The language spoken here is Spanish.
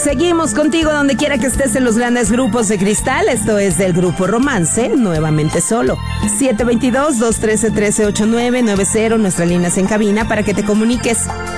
Seguimos contigo donde quiera que estés en los grandes grupos de Cristal. Esto es del grupo Romance, nuevamente solo. 722-213-1389-90, nuestras líneas en cabina para que te comuniques.